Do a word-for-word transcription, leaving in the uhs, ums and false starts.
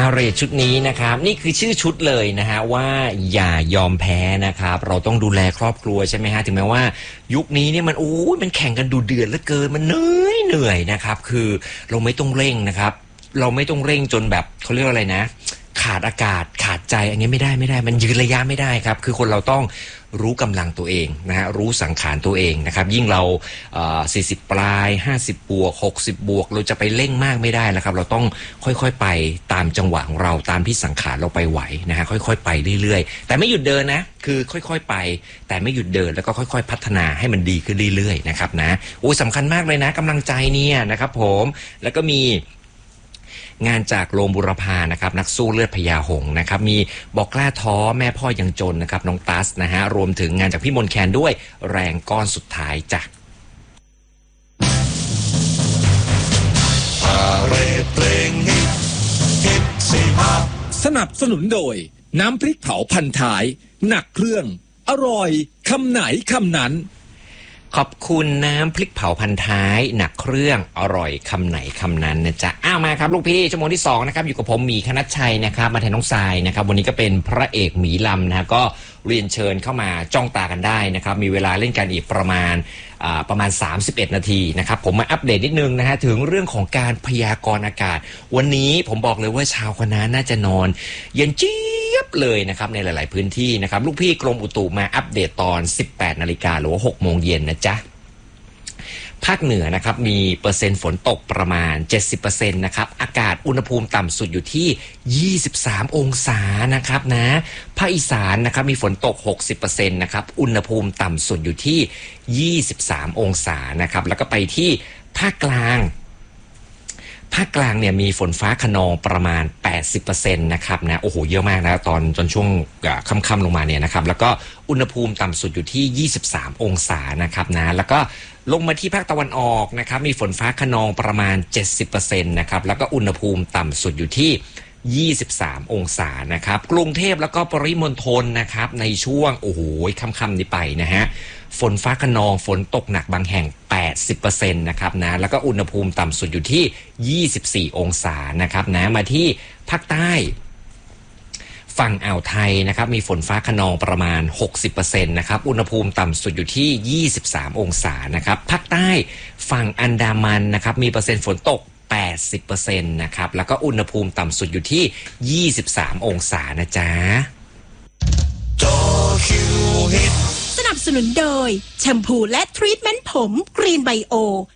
เรทชุดนี้นะครับนี่คือชื่อชุดเลยนะฮะว่าอย่ายอมแพ้นะครับเราต้องดูแลครอบครัวใช่ไหมฮะถึงแม้ว่ายุคนี้เนี่ยมันโอ้ยมันแข่งกันดูเดือดเหลือเกินมันเหนื่อยเหนื่อยนะครับคือเราไม่ต้องเร่งนะครับเราไม่ต้องเร่งจนแบบเขาเรียกว่าอะไรนะขาดอากาศขาดใจอันนี้ไม่ได้ไม่ได้มันยืนระยะไม่ได้ครับคือคนเราต้องรู้กำลังตัวเองนะฮะรู้สังขารตัวเองนะครับยิ่งเราสี่สิบปลายห้าสิบบวกหกสิบบวกเราจะไปเร่งมากไม่ได้แล้วครับเราต้องค่อยๆไปตามจังหวะของเราตามที่สังขารเราไปไหวนะฮะค่อยๆไปเรื่อยๆแต่ไม่หยุดเดินนะคือค่อยๆไปแต่ไม่หยุดเดินแล้วก็ค่อยๆพัฒนาให้มันดีขึ้นเรื่อยๆนะครับนะโอ้ยสำคัญมากเลยนะกำลังใจเนี่ยนะครับผมแล้วก็มีงานจากโรมบุรพานะครับนักสู้เลือดพญาหงส์นะครับมีบอกกล้าท้อแม่พ่อยังจนนะครับน้องตัสนะฮะรวมถึงงานจากพี่มนต์แคนด้วยแรงก้อนสุดท้ายจ้ะสนับสนุนโดยน้ำพริกเผาพันท้ายหนักเครื่องอร่อยคำไหนคำนั้นขอบคุณน้ำพริกเผาพันท้ายหนักเครื่องอร่อยคำไหนคำนั้นนะจ๊ะอ้าวมาครับลูกพี่ชั่วโมงที่สองนะครับอยู่กับผมหมีคณัชชัยนะครับมาแทนน้องทรายนะครับวันนี้ก็เป็นพระเอกหมีลำนะฮะก็เรียนเชิญเข้ามาจ้องตากันได้นะครับมีเวลาเล่นกันอีกประมาณประมาณสามสิบเอ็ดนาทีนะครับผมมาอัปเดตนิดนึงนะฮะถึงเรื่องของการพยากรณ์อากาศวันนี้ผมบอกเลยว่าชาวคณะน่าจะนอนเย็นจี๊ยบเลยนะครับในหลายๆพื้นที่นะครับลูกพี่กรมอุตุมาอัปเดตตอนสิบแปดนาฬิกาหรือว่าหกโมงเย็นนะจ๊ะภาคเหนือนะครับมีเปอร์เซ็นต์ฝนตกประมาณ เจ็ดสิบเปอร์เซ็นต์ นะครับอากาศอุณหภูมิต่ำสุดอยู่ที่ยี่สิบสามองศานะครับนะภาคอีสานนะครับมีฝนตก หกสิบเปอร์เซ็นต์ นะครับอุณหภูมิต่ำสุดอยู่ที่ยี่สิบสามองศานะครับแล้วก็ไปที่ภาคกลางภาคกลางเนี่ยมีฝนฟ้าคะนองประมาณ แปดสิบเปอร์เซ็นต์ นะครับนะโอ้โหเยอะมากนะตอนจนช่วงค่ำๆลงมาเนี่ยนะครับแล้วก็อุณหภูมิต่ำสุดอยู่ที่ยี่สิบสามองศานะครับนะแล้วก็ลงมาที่ภาคตะวันออกนะครับมีฝนฟ้าคะนองประมาณ เจ็ดสิบเปอร์เซ็นต์ นะครับแล้วก็อุณหภูมิต่ำสุดอยู่ที่ยี่สิบสามองศานะครับกรุงเทพแล้วก็ปริมณฑลนะครับในช่วงโอ้โหค่ำๆนี้ไปนะฮะฝนฟ้าคะนองฝนตกหนักบางแห่ง แปดสิบเปอร์เซ็นต์ นะครับนะแล้วก็อุณหภูมิต่ำสุดอยู่ที่ยี่สิบสี่องศานะครับนะมาที่ภาคใต้ฝั่งอ่าวไทยนะครับมีฝนฟ้าคะนองประมาณ หกสิบเปอร์เซ็นต์ นะครับอุณหภูมิต่ำสุดอยู่ที่ยี่สิบสามองศานะครับภาคใต้ฝั่งอันดามันนะครับมีเปอร์เซ็นต์ฝนตก แปดสิบเปอร์เซ็นต์ นะครับแล้วก็อุณหภูมิต่ำสุดอยู่ที่ยี่สิบสามองศานะจ๊ะสนับสนุนโดยแชมพูและทรีทเมนต์ผมกรีนไบโอ